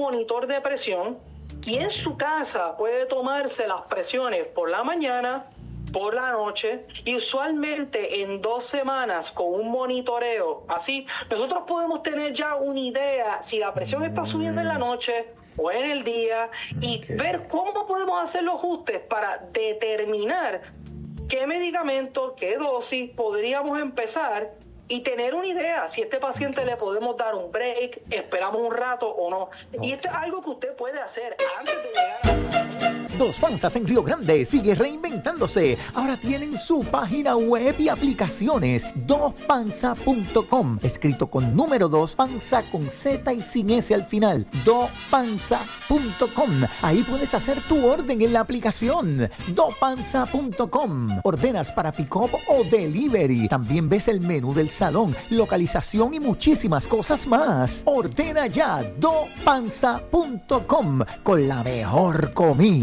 monitor de presión y en su casa puede tomarse las presiones por la mañana, por la noche, y usualmente en 2 semanas con un monitoreo así, nosotros podemos tener ya una idea si la presión está subiendo en la noche o en el día y ver cómo podemos hacer los ajustes para determinar qué medicamento, qué dosis podríamos empezar y tener una idea si a este paciente le podemos dar un break, esperamos un rato o no. Y esto es algo que usted puede hacer antes de llegar a... Dos Panzas en Río Grande sigue reinventándose. Ahora tienen su página web y aplicaciones. Dopanza.com, escrito con número 2, panza con Z y sin S al final. Dopanza.com. Ahí puedes hacer tu orden en la aplicación. Dopanza.com. Ordenas para pick-up o delivery. También ves el menú del salón, localización y muchísimas cosas más. Ordena ya Dopanza.com con la mejor comida.